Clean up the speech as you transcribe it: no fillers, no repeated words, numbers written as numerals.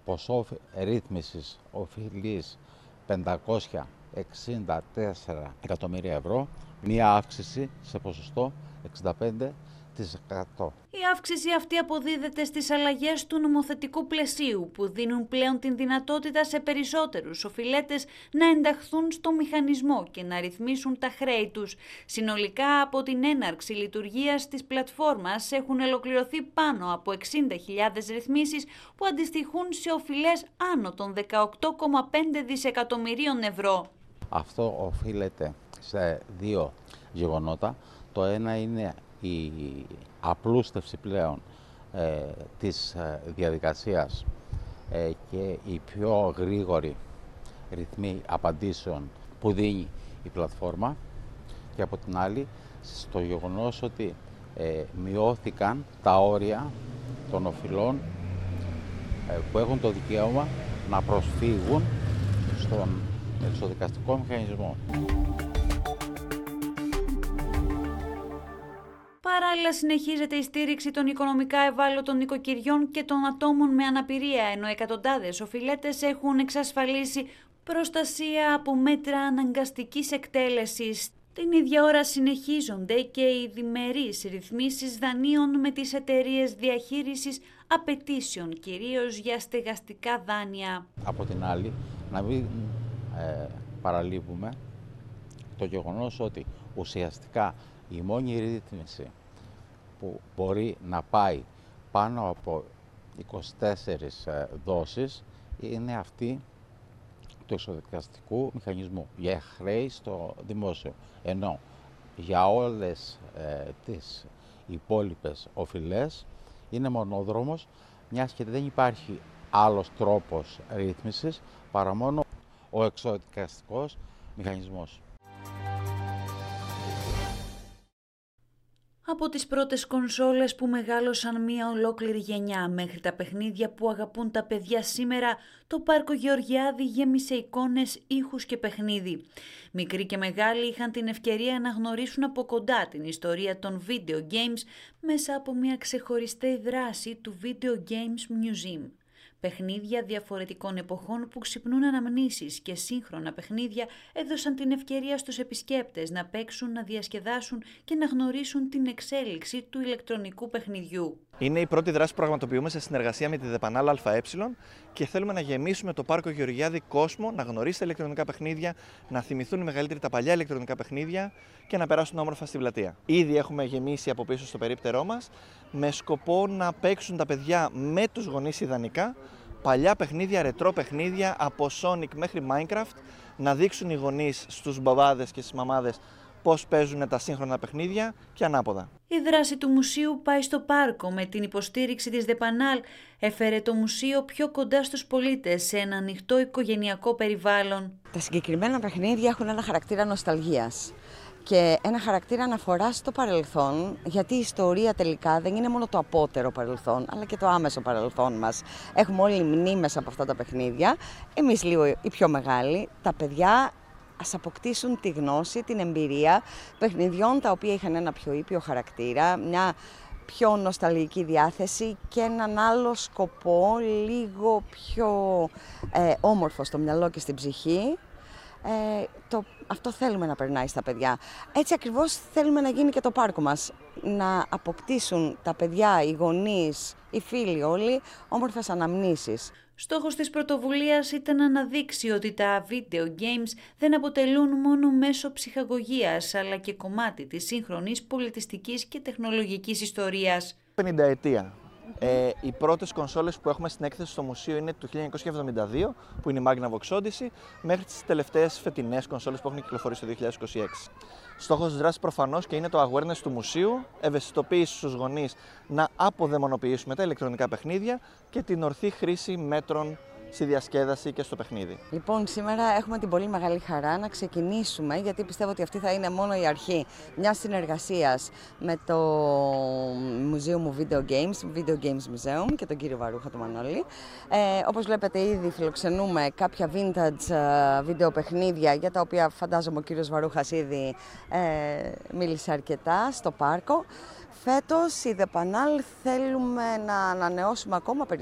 ποσό ρύθμισης οφειλής 564 εκατομμύρια ευρώ, μία αύξηση σε ποσοστό 65%. Η αύξηση αυτή αποδίδεται στις αλλαγές του νομοθετικού πλαισίου που δίνουν πλέον την δυνατότητα σε περισσότερους οφειλέτες να ενταχθούν στο μηχανισμό και να ρυθμίσουν τα χρέη τους. Συνολικά από την έναρξη λειτουργίας της πλατφόρμας έχουν ολοκληρωθεί πάνω από 60.000 ρυθμίσεις που αντιστοιχούν σε οφειλές άνω των 18,5 δισεκατομμυρίων ευρώ. Αυτό οφείλεται σε δύο γεγονότα. Το ένα είναι η απλούστευση πλέον της διαδικασίας και η πιο γρήγορη ρυθμή απαντήσεων που δίνει η πλατφόρμα, και από την άλλη στο γεγονός ότι μειώθηκαν τα όρια των οφειλών που έχουν το δικαίωμα να προσφύγουν στον εξωδικαστικό μηχανισμό. Παράλληλα, συνεχίζεται η στήριξη των οικονομικά ευάλωτων νοικοκυριών και των ατόμων με αναπηρία, ενώ εκατοντάδες οφειλέτες έχουν εξασφαλίσει προστασία από μέτρα αναγκαστικής εκτέλεσης. Την ίδια ώρα συνεχίζονται και οι διμερείς ρυθμίσεις δανείων με τις εταιρείες διαχείρισης απαιτήσεων, κυρίως για στεγαστικά δάνεια. Από την άλλη, να μην παραλείπουμε το γεγονός ότι ουσιαστικά η μόνη ρύθμιση που μπορεί να πάει πάνω από 24 δόσεις είναι αυτή του εξωδικαστικού μηχανισμού για χρέη στο δημόσιο. Ενώ για όλες τις υπόλοιπες οφειλές είναι μονόδρομος, μιας και δεν υπάρχει άλλος τρόπος ρύθμισης παρά μόνο ο εξωδικαστικός μηχανισμός. Από τις πρώτες κονσόλες που μεγάλωσαν μία ολόκληρη γενιά μέχρι τα παιχνίδια που αγαπούν τα παιδιά σήμερα, το Πάρκο Γεωργιάδη γέμισε εικόνες, ήχους και παιχνίδι. Μικροί και μεγάλοι είχαν την ευκαιρία να γνωρίσουν από κοντά την ιστορία των video games μέσα από μία ξεχωριστή δράση του Video Games Museum. Παιχνίδια διαφορετικών εποχών που ξυπνούν αναμνήσεις και σύγχρονα παιχνίδια έδωσαν την ευκαιρία στους επισκέπτες να παίξουν, να διασκεδάσουν και να γνωρίσουν την εξέλιξη του ηλεκτρονικού παιχνιδιού. Είναι η πρώτη δράση που πραγματοποιούμε σε συνεργασία με τη ΔΕΠΑΝΑΛ ΑΕ και θέλουμε να γεμίσουμε το Πάρκο Γεωργιάδη κόσμο, να γνωρίσει τα ηλεκτρονικά παιχνίδια, να θυμηθούν οι μεγαλύτεροι τα παλιά ηλεκτρονικά παιχνίδια και να περάσουν όμορφα στην πλατεία. Ήδη έχουμε γεμίσει από πίσω στο περίπτερό μας με σκοπό να παίξουν τα παιδιά με τους γονείς ιδανικά παλιά παιχνίδια, ρετρό παιχνίδια από Sonic μέχρι Minecraft, να δείξουν οι γονείς στους μπαμπάδες και στις μαμάδες πώς παίζουν τα σύγχρονα παιχνίδια και ανάποδα. Η δράση του μουσείου πάει στο πάρκο με την υποστήριξη της ΔΕΠΑΝΑΛ. Έφερε το μουσείο πιο κοντά στους πολίτες σε ένα ανοιχτό οικογενειακό περιβάλλον. Τα συγκεκριμένα παιχνίδια έχουν ένα χαρακτήρα νοσταλγίας και ένα χαρακτήρα αναφοράς στο παρελθόν, γιατί η ιστορία τελικά δεν είναι μόνο το απότερο παρελθόν, αλλά και το άμεσο παρελθόν μας. Έχουμε όλοι μνήμες από αυτά τα παιχνίδια, εμείς λίγο οι πιο μεγάλοι, τα παιδιά ας αποκτήσουν τη γνώση, την εμπειρία παιχνιδιών τα οποία είχαν ένα πιο ήπιο χαρακτήρα, μια πιο νοσταλγική διάθεση και έναν άλλο σκοπό, λίγο πιο όμορφο στο μυαλό και στην ψυχή. Αυτό θέλουμε να περνάει στα παιδιά. Έτσι ακριβώς θέλουμε να γίνει και το πάρκο μας. Να αποκτήσουν τα παιδιά, οι γονείς, οι φίλοι όλοι, όμορφες αναμνήσεις. Στόχος της πρωτοβουλίας ήταν να αναδείξει ότι τα video games δεν αποτελούν μόνο μέσο ψυχαγωγίας, αλλά και κομμάτι της σύγχρονης πολιτιστικής και τεχνολογικής ιστορίας. 50 ετία. Οι πρώτες κονσόλες που έχουμε στην έκθεση στο μουσείο είναι του 1972, που είναι η Magnavox Odyssey, μέχρι τις τελευταίες φετινές κονσόλες που έχουν κυκλοφορήσει το 2026. Στόχος της δράσης προφανώς και είναι το awareness του μουσείου, ευαισθητοποίηση στους γονείς να αποδαιμονοποιήσουμε τα ηλεκτρονικά παιχνίδια και την ορθή χρήση μέτρων στη διασκέδαση και στο παιχνίδι. Λοιπόν, σήμερα έχουμε την πολύ μεγάλη χαρά να ξεκινήσουμε, γιατί πιστεύω ότι αυτή θα είναι μόνο η αρχή μιας συνεργασίας με το Μουζείο μου Video Games Museum και τον κύριο Βαρούχα του Μανώλη. Όπως βλέπετε ήδη φιλοξενούμε κάποια vintage βιντεοπαιχνίδια για τα οποία φαντάζομαι ο κύριος Βαρούχας ήδη μίλησε αρκετά στο πάρκο. Φέτος η ΔΕΠΑΝΑΛ θέλουμε να ανανεώσουμε ακόμα περισσότερο